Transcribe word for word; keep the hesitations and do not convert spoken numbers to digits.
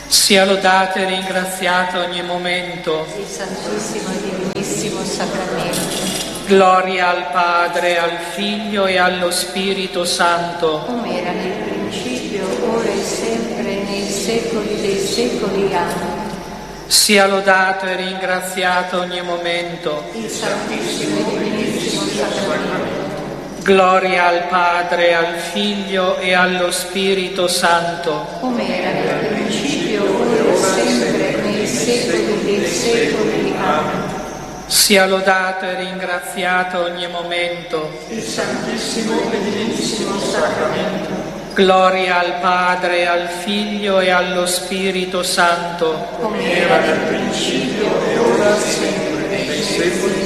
Sia lodato e ringraziato ogni momento il Santissimo e Divinissimo Sacramento. Gloria al Padre, al Figlio e allo Spirito Santo, come era nel principio, ora e sempre, nei secoli dei secoli. Amen. Sia lodato e ringraziato ogni momento il Santissimo e Divinissimo Sacramento. Gloria al Padre, al Figlio e allo Spirito Santo, come era nel principio, ora e sempre, nei secoli dei secoli. Amen. Sia lodato e ringraziato ogni momento il Santissimo e Divinissimo Sacramento. Gloria al Padre, al Figlio e allo Spirito Santo, come era nel principio, ora e sempre, nei secoli